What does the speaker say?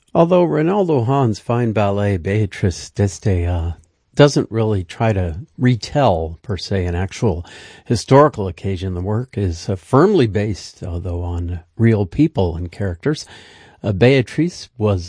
Although Rinaldo Hahn's fine ballet Beatrice d'Este doesn't really try to retell, per se, an actual historical occasion, the work is firmly based, although on real people and characters. Beatrice was